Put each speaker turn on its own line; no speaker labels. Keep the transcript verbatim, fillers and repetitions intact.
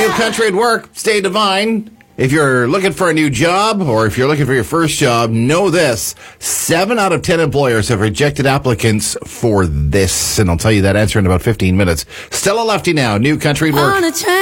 New Country at Work. Stay divine. If you're looking for a new job or if you're looking for your first job, know this. Seven out of ten employers have rejected applicants for this. And I'll tell you that answer in about fifteen minutes. Stella Lefty now. New Country at Work.